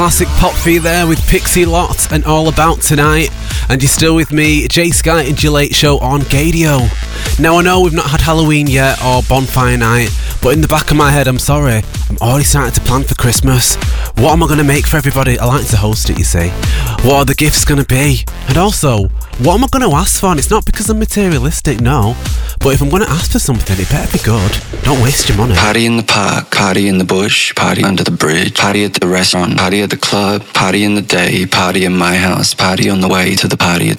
Classic pop for you there with Pixie Lott and All About Tonight. And you're still with me, Jay Sky and your late show on Gadio. Now I know we've not had Halloween yet or Bonfire Night, but in the back of my head, I'm sorry, I'm already starting to plan for Christmas. What am I going to make for everybody? I like to host it, you see. What are the gifts going to be? And also, what am I going to ask for? And it's not because I'm materialistic, no. But if I'm going to ask for something, it better be good. Don't waste your money. Party in the park, party in the bush, party under the bridge, party at the restaurant, party at the club, party in the day, party in my house, party on the way to the party at